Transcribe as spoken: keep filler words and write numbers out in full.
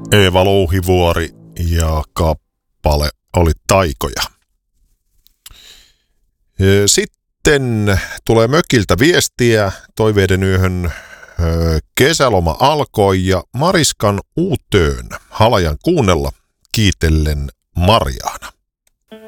Eeva Louhivuori ja kappale oli Taikoja. Sitten tulee mökiltä viestiä. Toiveiden yöhön kesäloma alkoi ja Mariskan uutöön halajan kuunnella kiitellen Marjaana.